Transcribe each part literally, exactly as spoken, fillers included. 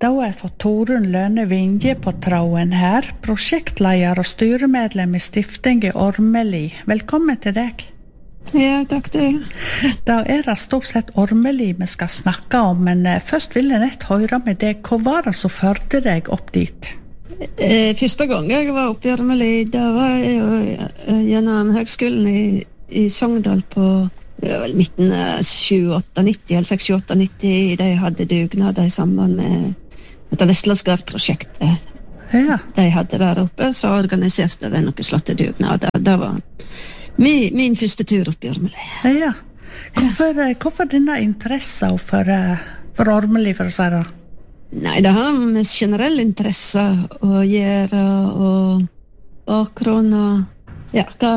Da har jeg fått Torunn Lønne Vinje på tråden her, prosjektleder og styremedlem i Stiftingen Ormeli. Velkommen til deg. Ja, takk det. Da er det stort sett Ormeli vi skal snakke om, men først vil jeg nett høre med deg. Hva var det som førte deg opp dit? Eh, første gang jeg var oppe i Ormeli, da var jeg jo gjennom høgskolen i, i Sogndal på ja, vel, midten av tjueåtte nitti, eller seks tjueåtte nitti, de hadde dugnader i samband med dette Vestlandsgard-prosjektet. Ja. De hadde der oppe, så organiserte de noen slottedugnader. Det var min, min første tur opp i Ormeli. Ja. Hvorfor, hvorfor denne interessen for, for Ormeli, for å si det? Nei, det har med generell interesse å gjøre, og bakgrunn, og ja, hva,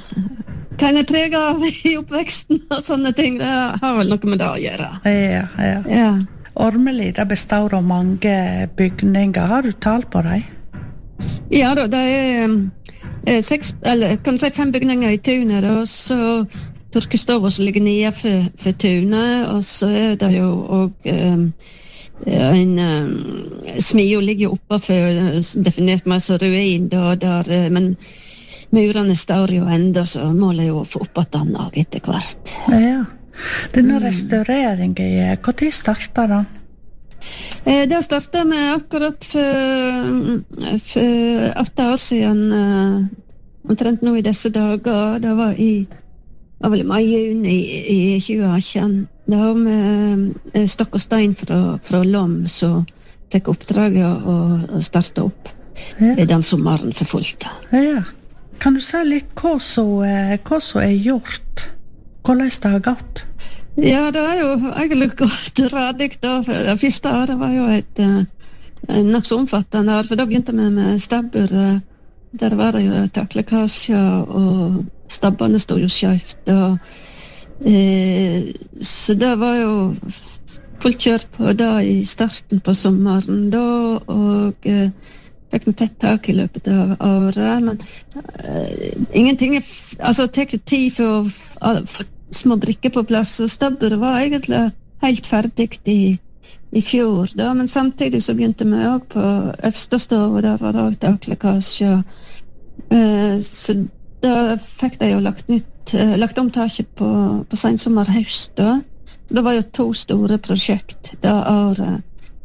hva en er preget av i oppveksten og sånne ting. Det har vel noe med det å gjøre. Ja, ja. Ja. Ormeli, det består av mange bygninger. Har du tall på dem? Ja da, det er eh, seks, eller kan du si fem bygninger i tunet, og så Torkestova som ligger nede for, for tunet, og så er det jo og, eh, en eh, smio ligger oppe for definert meg som ruin, da, der, eh, men murene står jo enda, så målet er jo å få opp at den og etter hvert. Ja. Denne restaureringen, hva tid startet den? Eh, det startet med akkurat for, for åtte år siden, eh, omtrent nå i disse dager. Det var i, var vel i mai-juni i, i tjue atten. Det var med eh, Stokk og Stein fra, fra Lom som fikk oppdraget å, å starte opp Ja. den sommeren for fullt. Ja. Kan du si litt hva som er gjort? Hvordan det har gått? Ja, det er jo egentlig godt radig da. Det første året var jo et uh, nok så omfattende år, for da begynte vi med stabbur. Uh, der var det jo taklekkasjer, og stabbene stod jo skjøft. Og, uh, så det var jo fullt kjør på da i starten på sommeren da, og uh, fikk noe tett tak i løpet av året, men uh, ingenting er, altså det tek tid for å få små brikker på plass, og stabburet var egentlig helt ferdig i, i fjor da, men samtidig så begynte vi også på Øvstestov, og der var det også taklekkasje, uh, så da fikk de jo lagt, nytt, uh, lagt om taket på, på sensommer-høst da, så det var jo to store prosjekt da året.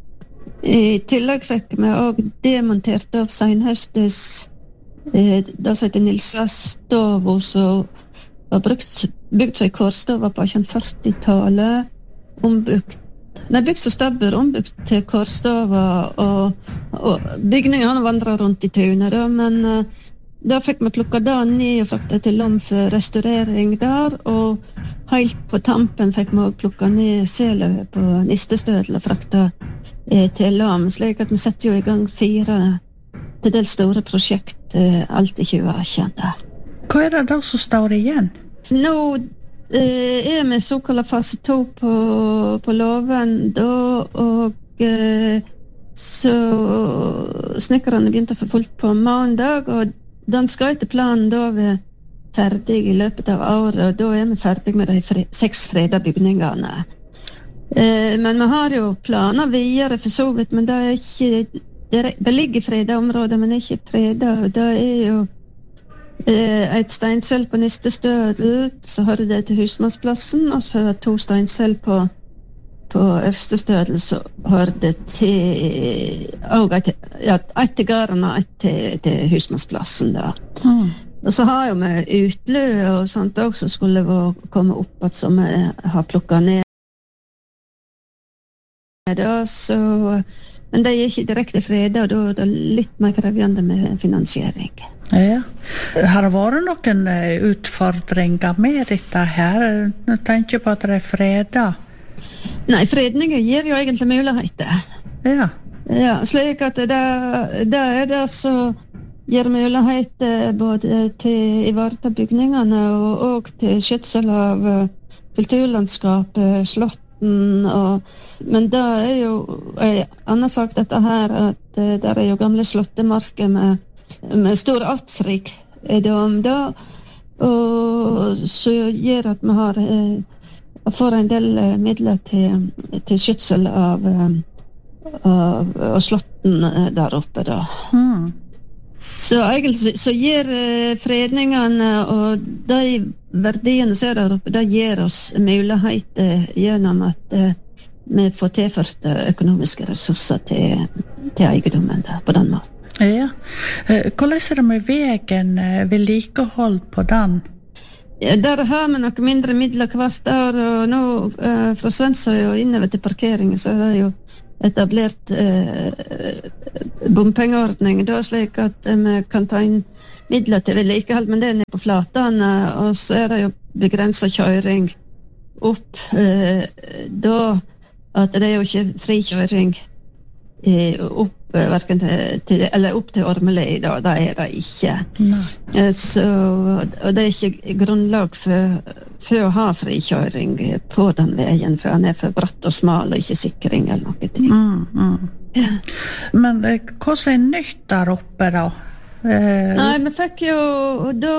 I tillegg fikk vi også demontert av senhøstes eh, det som heter Nilsa Stovo, som var brukt, bygd seg i Kårstova på førti-tallet, ombygd, nei, bygd som stabbur, ombygd til Kårstova, og, og bygningene vandret rundt i tunet, da, men uh, da fikk vi plukket det ned og fraktet til Lom for restaurering der, og helt på tampen fikk vi også plukket ned selet på Nistestødel og fraktet eh, til Lom, slik at vi setter jo i gang fire til dels store prosjekt eh, alt i tjue atten. Hva er det da som står igjen? Nå eh, er vi såkalt fase to på, på loven da, og eh, så snekkerne begynte å få fullt på mandag, og den skal etter planen da være ferdig i løpet av året, og da er vi ferdig med de fre, seks freda bygningene. Eh, men vi har jo planer videre for så vidt, men det er ikke, det, er, det ligger freda områder, men ikke freda, og det er jo eh, et steinsel på Nistestødel, så har det til Husmannsplassen, og så er det to steinsel på på Øvstestødel, så har det til og et, ja, et til gården og et til, til Husmannsplassen da. Mm. Og så har jo vi utlø og sånt også, som skulle komme opp at som vi har plukket ned da, så, men det er ikke direkte fredag, og da er det litt mer krevende med finansiering. Ja. Har det vært noen utfordringer med dette her? Jeg tenker på at det er fredag. Nei, fredninger gir jo egentlig muligheter. Ja. Ja, slik at det, det er det som gir muligheter både til å ivareta bygningene og, og til skjøtsel av kulturlandskapet, slotten, og, men det er jo en annen sak dette her, at det er jo gamle slottemarker med, med stor artsrik om det, og så gjør at vi har og får en del midler til, til skjøtsel av, og, og slotten der oppe da. Mm. Så egentlig så gir eh, fredningene og de verdiene som er der oppe, det gir oss muligheter gjennom at eh, vi får tilført økonomiske ressurser til, til eiendommen der, på den måten. Ja. Hvordan er det med veien, vedlikehold på den? Ja, der har vi noe mindre midler hvert år, og nå eh, fra Svensøy og innover til parkeringen så er det jo etablert eh, bompengeordning, da slik at eh, vi kan ta inn midler til vedlikehold, men det er nede på flatene, og så er det jo begrenset kjøring opp, eh, da at det er jo ikke frikjøring eh, opp, hverken til, til, eller opp til Ormeli, da, det er det ikke. Eh, så, og det er ikke grunnlag for, for å ha frikjøring på den veien, for han er for bratt og smal og ikke sikring eller noe ting. Mm, mm. Ja. Men eh, hva som er nytt der oppe da? Eh, Nei, vi fikk jo da,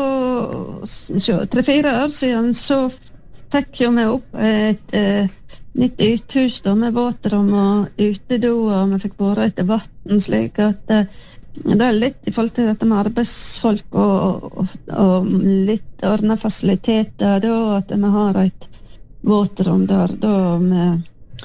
tre-fire år siden, så fikk jo vi opp et eh, nytt uthus da, med våtrom og utedo, og vi fikk båret etter vatten, slik at eh, det er litt i forhold til dette med arbeidsfolk og, og, og litt ordnet fasiliteter, da, at vi har et våtrom der, da, med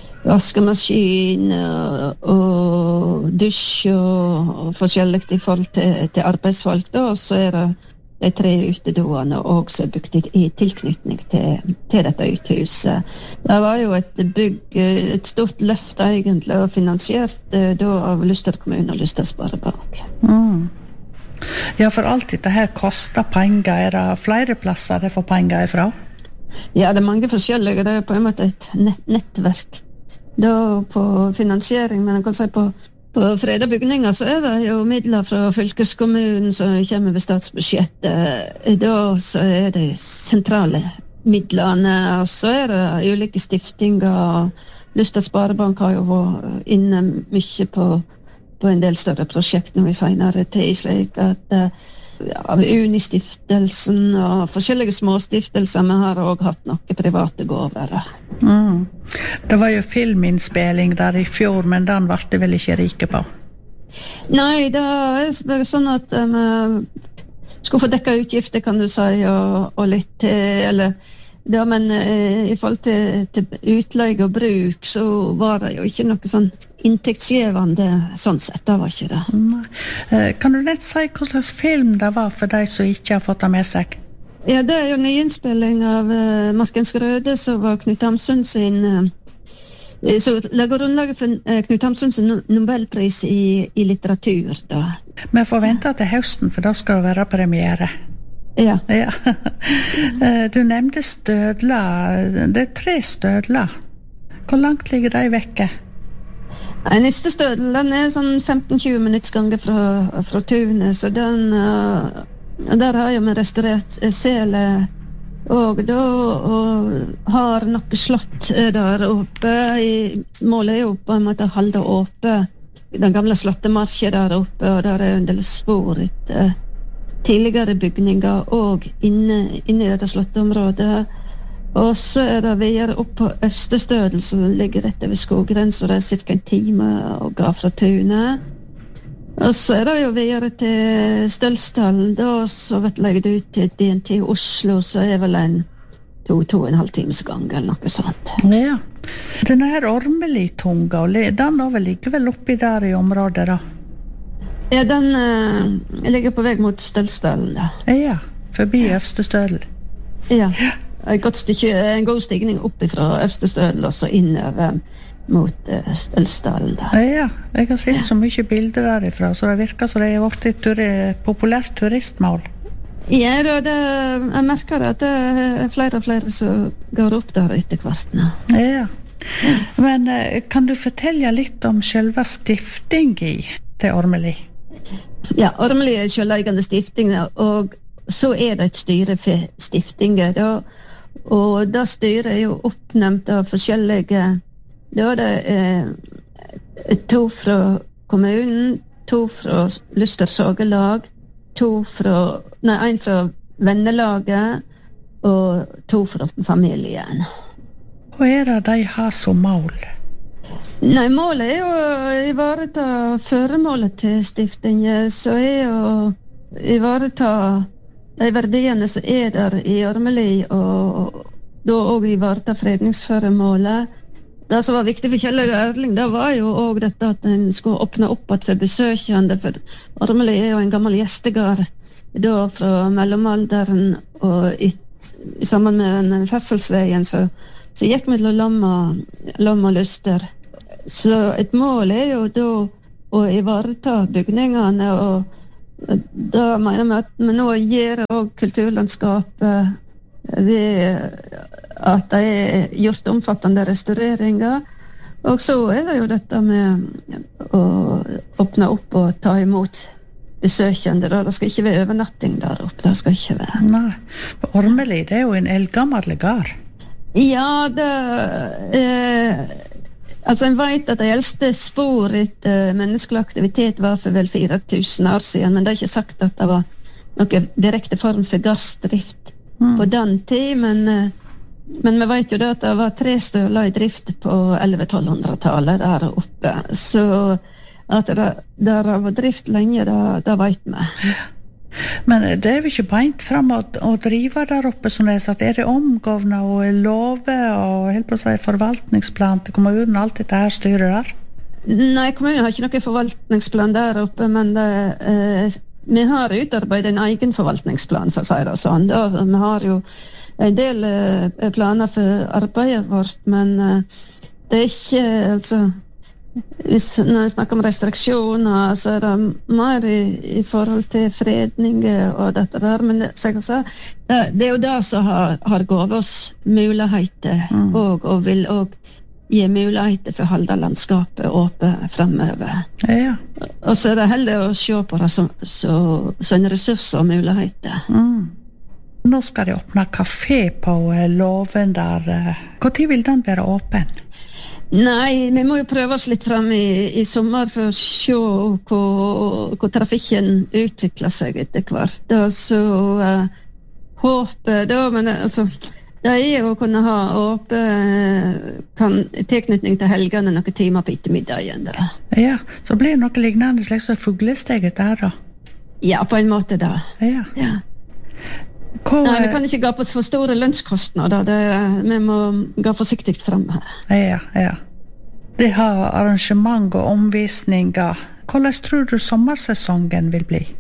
vaskemaskin og, og dusj og, og forskjellig i forhold til, til arbeidsfolk, da, og så er det de tre utedoene også bygd i, i tilknytning til, til dette uthuset. Det var jo et bygg, et stort løft egentlig, og finansiert da av Luster kommune og Luster Sparebank. Mm. Ja, for alt dette her koster penger. Er det flere plasser det får penger ifra? Ja, det er mange forskjellige. Det er på en måte et nett, nettverk da på finansiering, men jeg kan si på På freda bygninger så er det jo midler fra fylkeskommunen som kommer ved statsbudsjettet. Da så er det sentrale midlene, og så er det ulike stiftinger. Luster Sparebank har jo vært inne mye på, på en del større prosjekter i senere tid, slik at ja, Unistiftelsen og forskjellige småstiftelser, vi har også hatt noen private gåver. Mm. Det var jo filminnspilling der i fjor, men den ble det vel ikke rike på? Nei, det er sånn at vi um, skulle få dekket utgifter, kan du si, og, og litt til, eller ja, men uh, i forhold til, til utleie og bruk, så var det jo ikke noe sånn inntektsgivende sånn sett, det var ikke det. Nei. Uh, kan du nett si hva slags film det var for de som ikke har fått det med seg? Ja, det er jo nyinnspilling av uh, Markens Grøde, som var Knut Hamsun sin uh, så lager grunnlaget for uh, Knut Hamsun sin Nobelpris i, i litteratur da. Vi får vente til høsten, for da skal det være premiere. Ja. Ja. uh, du nevnte stødler. Det er tre stødler. Hvor langt ligger de vekke? Nei, neste stødel er sånn femten til tjue minutts gange fra, fra tunet, så den uh, der har jeg med restaurert sele og da og har noe slott der oppe i, målet er jo på en måte å holde oppe den gamle slottemarken der oppe, og der er en del spor etter tidligere bygninger og inne, inne i dette slotteområdet, og så er det videre opp på Østestødel som ligger rett over skoggrensen, og det er cirka en time å gå fra tunet. Og så er det jo videre til Stølsdalen, da, så vet jeg det ut til D N T Oslo, så er vel en to, to og en halv times gang, eller noe sånt. Ja. Denne her Ormeli-tunga, den da vel ligger vel oppi der i området, da? Ja, den uh, ligger på vei mot Stølsdalen, da. Ja, forbi Østestødel. Ja, et godt stykke, en god stigning opp fra Østestødel, og så innover mot uh, Stølsdalen da. Ja, jeg har sett så mye bilder derifra, så det virker som det er vært et turi, populært turistmål. Ja, da, det, jeg merker at det er flere og flere som går opp der etter hvert nå. Ja, men uh, kan du fortelle litt om selve stiftingen til Ormeli? Ja, Ormeli er selveiende stifting, og så er det et styre for stiftinger, da, og da styret er jo oppnevnt av forskjellige. Da er det eh, to fra kommunen, to fra Luster Sagelag, to fra, nei, en fra vennelaget, og to fra familien. Hva er det de har som mål? Nei, målet er jo å ivareta føremålet til stiftingen, så er å ivareta de verdiene som er der i Ormeli, og da også ivareta fredningsføremålet. Det som var viktig for Kjell og Erling, det var jo også dette at en skulle åpne opp at for besøkende, for Ormeli er jo en gammel gjestegard da fra mellomalderen, og i, sammen med den ferselsveien så, så gikk vi til lamma, lamma lyster. Så et mål er jo da å ivareta bygningene, og da mener vi at vi nå gir også kulturlandskapet ved at det er gjort omfattende restaureringer. Og så er det jo dette med å åpne opp og ta imot besøkende. Det skal ikke være overnatting der oppe. Det skal ikke være. Nei, for Ormeli, det er jo en eldgammel gard. Ja, det er... Altså, en vet at de eldste spor etter menneskelig aktivitet var for vel fire tusen år siden, men det er ikke sagt at det var noen direkte form for gassdrift mm. på den tid, men, men vi vet jo da at det var tre støler i drift på elleve-tolv-hundretallet der oppe, så at det der var drift lenge, det, det vet vi. Men det er jo ikke beint frem å, å drive der oppe, som det er sagt. Er det omgående og love og helt på å si forvaltningsplan til kommunen, alt dette her styrer der? Nei, kommunen har ikke noen forvaltningsplan der oppe, men det, eh, vi har utarbeidet en egen forvaltningsplan, for å si det sånn. Da, vi har jo en del eh, planer for arbeidet vårt, men eh, det er ikke, altså, hvis, når jeg snakker om restriksjoner, så er det mer i, i forhold til fredning og dette der, men det, sa, det, det er jo det som har, har gått oss muligheter, mm. og, og vil også gi muligheter for å holde landskapet åpent fremover. Ja. Og så er det heller å se på det som, så, så en ressurs og muligheter. Mm. Nå skal de åpne kafé på Låven der. Hvor tid vil den være åpen? Nei, vi må jo prøve oss litt frem i, i sommer for å se hvor, hvor trafikken utvikler seg etter hvert. Da, så uh, håper da, men altså, det er jo å kunne ha åpen kan, tilknytning til helgene noen timer på ettermiddagen. Da. Ja, så blir det noe lignende slags fuglesteget der da? Ja, på en måte da. Ja. Ja. Hvor, Nei, vi kan ikke gå på for store lønnskostnader. Det, vi må gå forsiktig frem her. Ja, ja. De har arrangement og omvisninger. Hvordan tror du sommersesongen vil bli?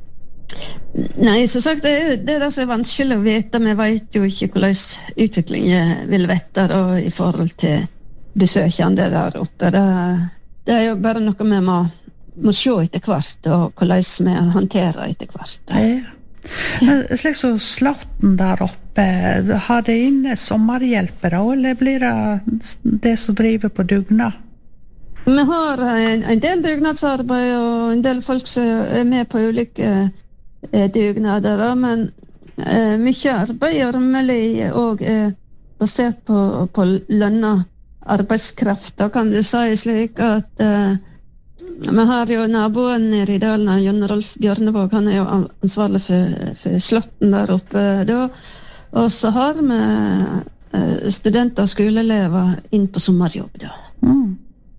Nei, som sagt, det er det, er det som er vanskelig å vite. Vi vet jo ikke hvordan utviklingen vil vette da, i forhold til besøkende der oppe. Det, det er jo bare noe vi må, må se etter hvert, og hvordan vi håndterer etter hvert. Ja. Slik så Slåtten der oppe, har det inne sommerhjelpere, eller blir det det som driver på dugnad? Vi har en, en del dugnadsarbeid og en del folk som er med på ulike eh, dugnader, men eh, mye arbeid i Ormeli og er basert på, på lønna arbeidskraft. Da kan du si slik at eh, vi har jo naboen nede i dalen, Jon Rolf Bjørnevåg, han er jo ansvarlig for, for Slåtten der oppe da. Og så har vi eh, studenter og skoleelever inn på sommerjobb da. Mm.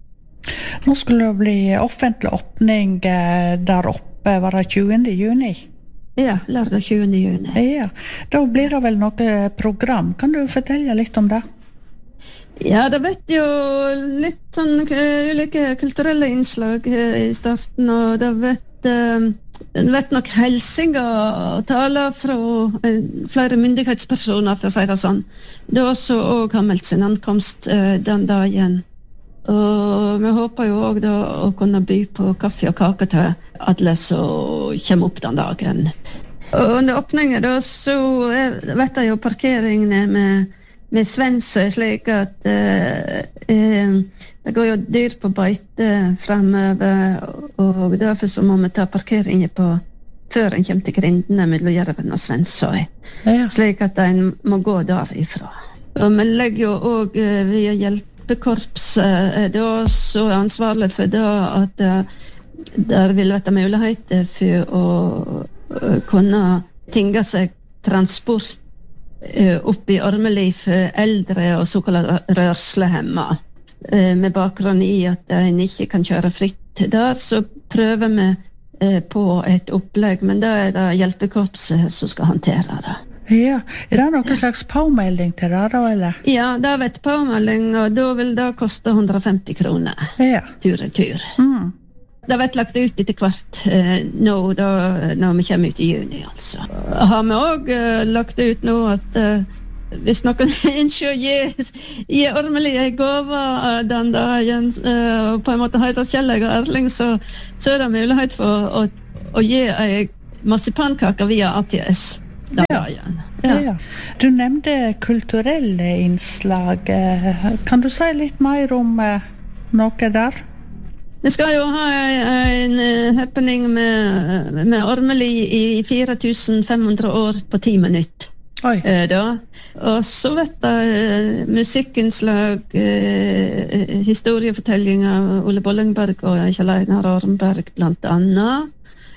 Nå skulle det bli offentlig åpning eh, der oppe, var det tjuende juni? Ja, lørdag tjuende juni. Ja, da blir det vel noe program. Kan du fortelle litt om det? Ja, det vet jo litt sånn ulike kulturelle innslag i starten, og det vet, det vet nok helsinger og taler fra flere myndighetspersoner, for å si det sånn. Det er også også har meldt sin ankomst den dagen. Og vi håper jo også da å kunne by på kaffe og kake til alle som kommer opp den dagen. Og under åpningen da, så vet jeg jo parkeringene med med Svensøy, slik at eh, eh, det går jo dyr på beite fremover, og derfor så må vi ta parkeringen på før en kommer til grindene mellom Jerven og Svensøy, ja. Slik at en må gå derifra. Og vi legger jo også eh, via hjelpekorpset eh, da, så er ansvarlig for det at eh, der vil være muligheter for å uh, kunne tinge seg transport opp i Ormeli for eldre og såkalt rørslehemma. eh, med bakgrunn i at en ikke kan kjøre fritt der, så prøver vi eh, på et opplegg, men da er det hjelpekorpset som skal håndtere det. Ja, er det noen slags påmelding til det da, eller? Ja, det er et påmelding, og da vil det koste hundre og femti kroner. Ja. Tur og tur. Mm. Det har vært lagt ut etter hvert eh, nå, da, når vi kommer ut i juni, altså. Har vi også eh, lagt ut nå at eh, hvis noen ønsker å gi, gi Ormeli en gave den dagen, eh, og på en måte heter Kjelleg og Erling, så, så er det mulighet for å, å gi en marsipankake via A T S. Den Ja. dagen. Ja. Ja. Du nevnte kulturelle innslag. Kan du si litt mer om eh, noe der? Vi skal jo ha en, en happening med, med Ormeli i fire tusen fem hundre år på ti minutter. Oi. Eh, da. Og så vet det eh, musikkinnslag, eh, historiefortelling av Ole Bollingberg og Kjell Einar Ormberg blant annet.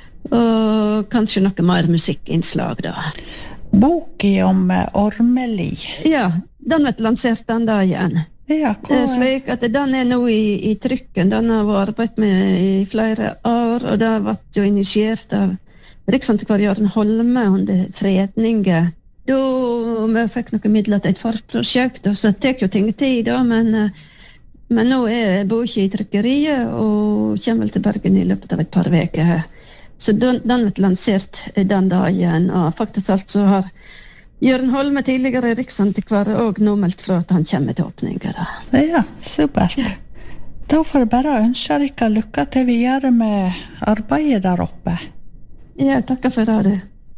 Og kanskje noe mer musikkinnslag da. Boken om eh, Ormeli. Ja, den vet lansert den dagen. Ja, hva Eh, Slik at den er nå i, i trykken. Den har vært arbeidet med i flere år, og det har vært jo initiert av Riksantikvar Jørgen Holme under fredningen. Da vi fikk noen midler til et forprosjekt, og så tek jo ting tid da, men, eh, men nå er boken i trykkeriet, og kommer vel til Bergen i løpet av et par veker. Så den, den ble lansert den dagen, og faktisk altså har Jørgen Holme, tidligere riksantikvar, og nå meldt fra at han kommer til åpninger. Ja, supert. Da får jeg bare ønske dere lykke til videre med arbeidet der oppe. Ja, takker for det.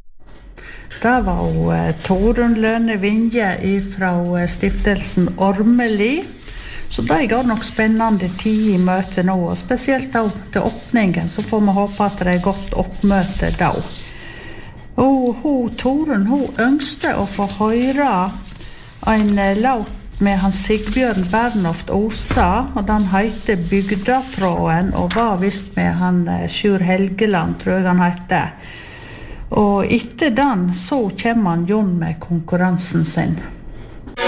Det var jo eh, Torunn Lønne Vinje fra eh, stiftelsen Ormeli. Så det går nok spennende tid i møtet nå, og spesielt da til åpningen, så får vi håpe at det er godt oppmøte da. Og hun, Torunn, hun ønskte å få høre en eh, låt med hans Sigbjørn Bernhoft Osa, og den heter Bygdatråden, og var vist med han eh, Sjur Helgeland, tror jeg han heter. Og etter den så kommer han Jon med konkurransen sin.